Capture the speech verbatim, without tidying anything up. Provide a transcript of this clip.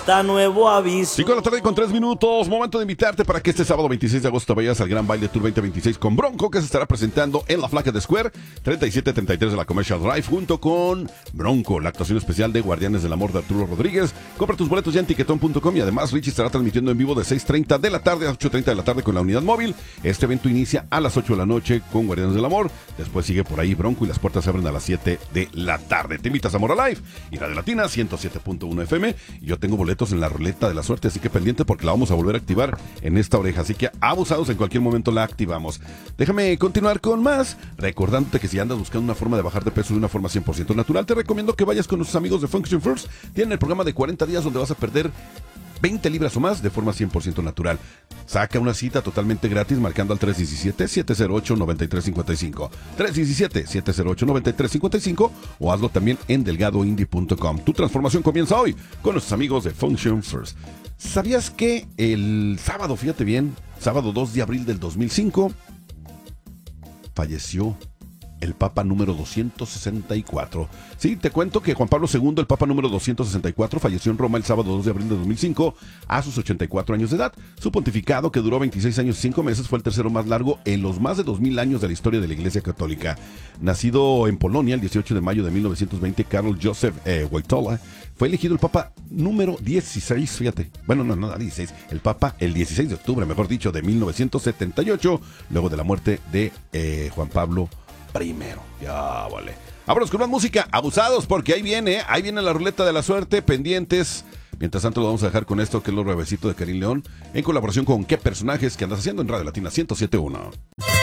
hasta nuevo aviso. cinco de la tarde con tres minutos, momento de invitarte para que este sábado veintiséis de agosto vayas al Gran Baile Tour veinte veintiséis con Bronco, que se estará presentando en la Flaquet Square, treinta y siete treinta y tres de la Commercial Drive, junto con Bronco, la actuación especial de Guardianes del Amor de Arturo Rodríguez. Compra tus boletos ya en tiquetón punto com y además Richie estará transmitiendo en vivo de seis treinta de la tarde a ocho treinta de la tarde con la unidad móvil. Este evento inicia a las ocho de la noche con Guardianes del Amor, después sigue por ahí Bronco y las puertas se abren a las siete de la tarde. Te invitas a Mora Live y Radio Latina ciento siete punto uno F M, y yo tengo boletos en la ruleta de la suerte, así que pendiente porque la vamos a volver a activar en esta oreja, así que abusados, en cualquier momento la activamos. Déjame continuar con más, recordándote que si andas buscando una forma de bajar de peso de una forma cien por ciento natural, te recomiendo que vayas con nuestros amigos de Function First. Tienen el programa de cuarenta días donde vas a perder veinte libras o más de forma cien por ciento natural. Saca una cita totalmente gratis marcando al tres uno siete, siete cero ocho, nueve tres cinco cinco, tres uno siete, siete cero ocho, nueve tres cinco cinco, o hazlo también en delgado indie punto com. Tu transformación comienza hoy con nuestros amigos de Function First. ¿Sabías que el sábado, fíjate bien, sábado dos de abril del dos mil cinco, falleció el Papa número doscientos sesenta y cuatro? Sí, te cuento que Juan Pablo segundo, el Papa número doscientos sesenta y cuatro, falleció en Roma el sábado dos de abril de dos mil cinco a sus ochenta y cuatro años de edad. Su pontificado, que duró veintiséis años y cinco meses, fue el tercero más largo en los más de dos mil años de la historia de la Iglesia Católica. Nacido en Polonia el dieciocho de mayo de mil novecientos veinte, Karol Józef eh, Wojtyła fue elegido el Papa número dieciséis, fíjate, bueno, no, no, dieciséis, el Papa el dieciséis de octubre, mejor dicho, de mil novecientos setenta y ocho, luego de la muerte de eh, Juan Pablo primero. Ya, vale. Vámonos con más música, abusados, porque ahí viene, ahí viene la ruleta de la suerte, pendientes. Mientras tanto, lo vamos a dejar con esto, que es Lo Nuevecito de Karim León, en colaboración con ¿Qué personajes que andas haciendo en Radio Latina ciento siete punto uno?